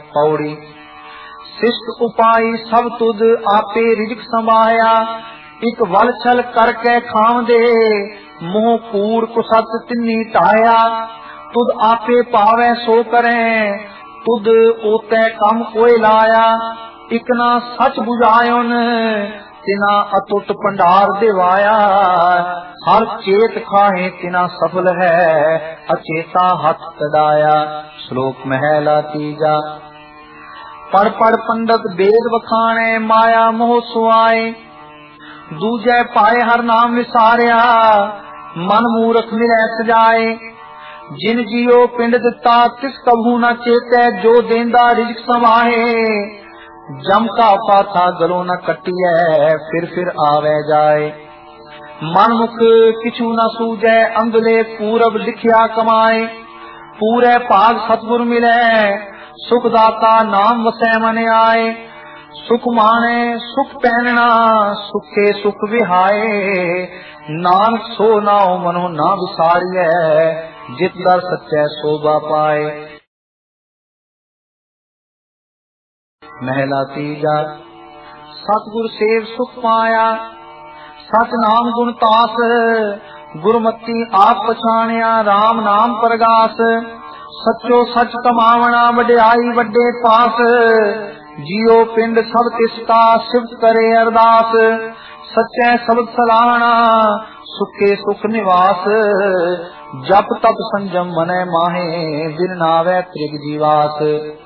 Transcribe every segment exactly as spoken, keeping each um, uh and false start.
पौड़ी शिष्ट उपाई सब तुद आपे रिजक समाया एक वल छल करके खाम दे मोह कूड़ कुसत तिन्नी टाया तुद आपे पावे सो करें तुद ओते कम कोई लाया इकना सच बुझायोन तिना अतुट भंडार दिवाया हर चेत खाहे तिना सफल है अचेता हथ कदाया। श्लोक महला तीजा। पढ़ पढ़ पंडित वेद वखाणे माया मोह सुआए दूजे पाए हर नाम विसारिया मन मूर्ख मिलै सजाए जिन जियो पिंड दिता तिस कभू न चेतै जो देंदा रिजक समाहे जम का पाथा गलो न कटिए फिर फिर आवे जाए मन मुख किछु न सूझे अंगले पूरब लिखिया कमाए पूरे भाग सतगुर मिले सुखदाता नाम वसै मन आए सुख माने सुख पहनना सुखे सुख विहाए नानक सो नाओ मनो ना विसारिए जित दर सच्चे शोभा पाए। महला तीजा। सतगुर सेव सुख पाया सच नाम गुण तास गुरमति आप पछाणिया राम नाम परगास सचो सच कमावना वड्याई वड्डे पास जियो पिंड सब तिसका सिफत करे अरदास सच्चे शब्द सलाहना सुखे सुख निवास जप तप संजम मनै माहे दिन नावे त्रिग जीवास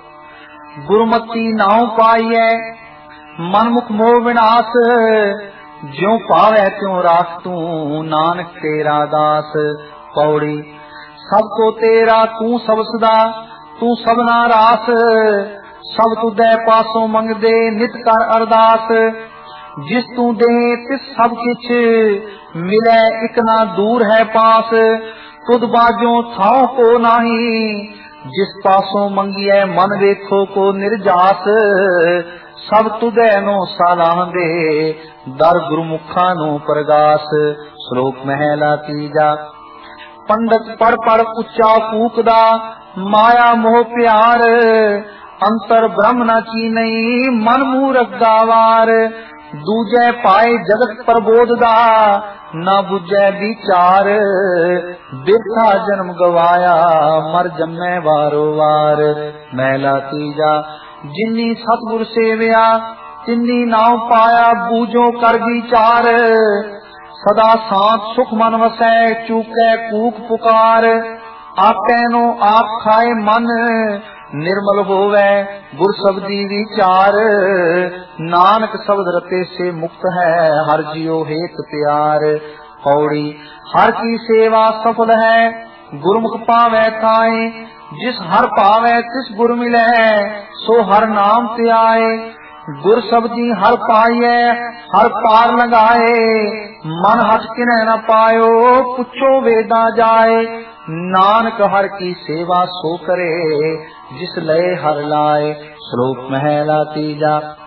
गुरमति नाव पाइए मन मुख मोह विनाश ज्यों पावे त्यों राख तू नानक तेरा दास। पौड़ी सब को तेरा तू सब सदा तू सबना रास सब तुदै पासों मंग दे नित कर अरदास जिस तू दे तिस सब किछ मिले इकना दूर है पास तुद बाजों थाओ को नाही जिस पासों मंगिए मन देखो को निर्जास सब तुदै नो सालाह दे दर गुरमुखा नो प्रगास। श्लोक महला तीजा। पंडित पढ़ पढ़ उच्चा फूकदा माया मोह प्यार अंतर ब्रह्म न चीनई मन मूरख गावार दूजे पाए जगत प्रबोधदा न बुझे विचार बिरथा जन्म गवाया मर जम्मे वारो वार। महला तीजा। जिन्नी सतगुर सेविया तिन्नी नाव पाया बूझो कर विचार सदा सांत सुख मन वसै चूकै कूक पुकार आपे नो आप खाए मन निर्मल होवे गुर शब्दी विचार नानक शब्द रते से मुक्त है हर जियो हेत प्यार। पौड़ी हर की सेवा सफल है गुरमुख पावे थाए जिस हर पावे तिस गुर मिले सो हर नाम ते आए गुर शब्दी हर पाइए हर पार लगाए मन हट किने न पायो पुछो वेदा जाए नानक हर की सेवा सो करे जिस लय हर लाए। श्लोक महला तीजा।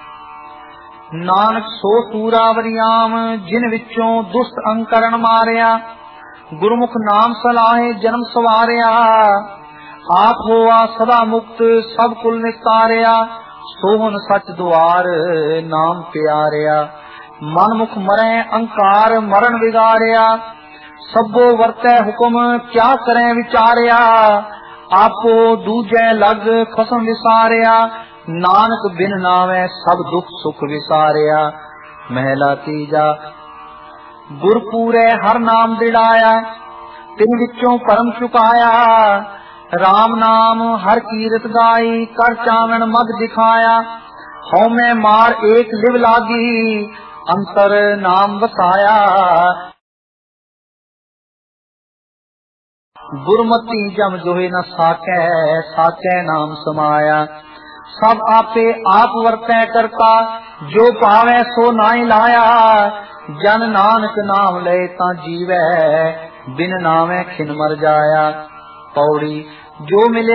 नानक सो सूरावरियाम जिन विचों दुष्ट अंकरण मारिया गुरमुख नाम सलाहे जन्म सवारिया आप होआ सदा मुक्त सब कुल निस्तारिया सोहन सच द्वार नाम प्यारिया मन मुख मरे अंकार मरण विगारिया सबो वर्तै हुक्म क्या करें विचारिया आपो दूजे लग खसम विसारिया नानक बिन नावे सब दुख सुख विसारिया। महला तीजा। गुर पूरे हर नाम दिड़ाया तिन विचों परम चुकाया राम नाम हर कीरत गाई कर चानन मद दिखाया हौ में मार एक लिव लागी अंतर नाम बसाया गुरमति जम जोहे न साकै साकै नाम समाया सब आपे आप वर्तै करता जो पावे सो नाई लाया जन नानक नाम ले ता जीवै बिन नामे खिन मर जाया। पौड़ी जो मिले